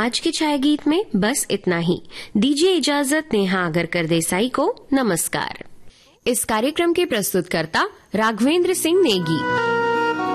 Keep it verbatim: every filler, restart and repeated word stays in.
आज के छाया गीत में बस इतना ही। दीजिए इजाजत नेहा आगरकर देसाई को। नमस्कार। इस कार्यक्रम के प्रस्तुतकर्ता राघवेंद्र सिंह नेगी।